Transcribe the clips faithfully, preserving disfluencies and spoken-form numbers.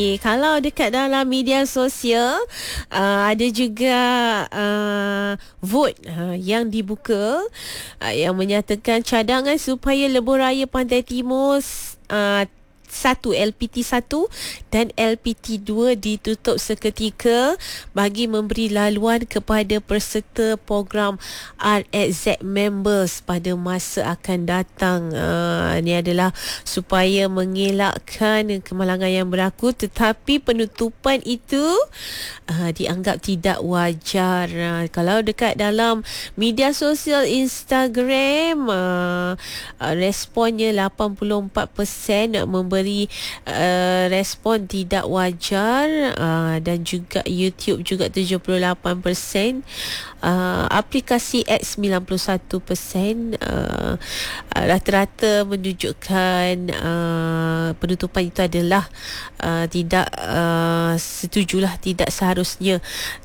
Eh, kalau dekat dalam media sosial uh, ada juga uh, vote uh, yang dibuka uh, yang menyatakan cadangan supaya lebuh raya Pantai Timur uh, satu L P T satu dan L P T dua ditutup seketika bagi memberi laluan kepada peserta program R X Z members pada masa akan datang. Uh, ini adalah supaya mengelakkan kemalangan yang berlaku, tetapi penutupan itu uh, dianggap tidak wajar. Uh, kalau dekat dalam media sosial Instagram, uh, uh, responnya lapan puluh empat peratus memberi Uh, respon tidak wajar, uh, dan juga YouTube juga tujuh puluh lapan peratus, uh, aplikasi X sembilan puluh satu peratus, uh, uh, rata-rata menunjukkan uh, penutupan itu adalah uh, tidak uh, setujulah, tidak seharusnya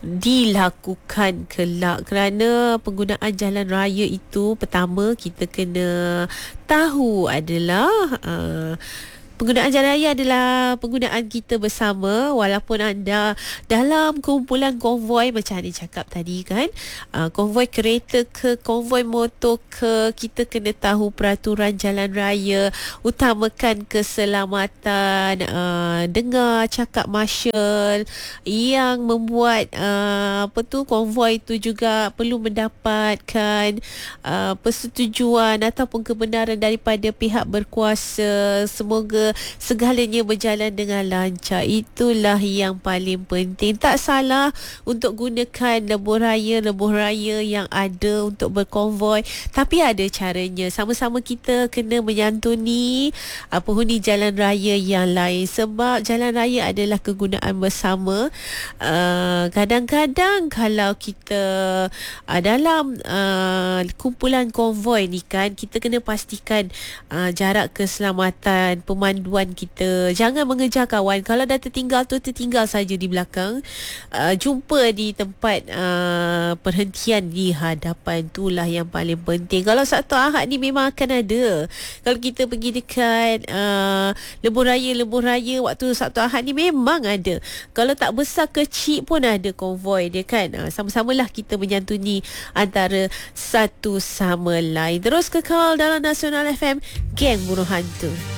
dilakukan kelak, kerana penggunaan jalan raya itu pertama kita kena tahu adalah uh, penggunaan jalan raya adalah penggunaan kita bersama, walaupun anda dalam kumpulan konvoi macam Ani cakap tadi kan, uh, konvoi kereta ke konvoi motor ke, kita kena tahu peraturan jalan raya, utamakan keselamatan, uh, dengar cakap marshal yang membuat uh, apa tu konvoi tu juga perlu mendapatkan uh, persetujuan ataupun kebenaran daripada pihak berkuasa. Semoga segalanya berjalan dengan lancar. Itulah yang paling penting. Tak salah untuk gunakan lebuh raya lebuh raya yang ada untuk berkonvoi, tapi ada caranya. Sama-sama kita kena menyantuni uh, penghuni jalan raya yang lain, sebab jalan raya adalah kegunaan bersama. Uh, kadang-kadang kalau kita uh, dalam uh, kumpulan konvoi ni kan, kita kena pastikan uh, jarak keselamatan, pemanduan kita. Jangan mengejar kawan. Kalau dah tertinggal tu, tertinggal saja di belakang. Uh, jumpa di tempat uh, perhentian di hadapan. Itulah yang paling penting. Kalau Sabtu Ahad ni memang akan ada. Kalau kita pergi dekat uh, lebuh raya lebuh raya waktu Sabtu Ahad ni memang ada. Kalau tak besar kecil pun ada konvoi dia kan. Uh, sama-samalah kita menyantuni antara satu sama lain. Terus kekal dalam Nasional F M, Geng Bunuh Hantu.